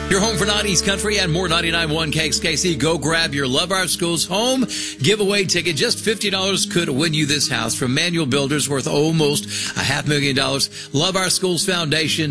Your home for 90s country and more 99.1 KXKC. Go grab your Love Our Schools home giveaway ticket. Just $50 could win you this house from Manual Builders, worth almost $500,000. Love Our Schools Foundation.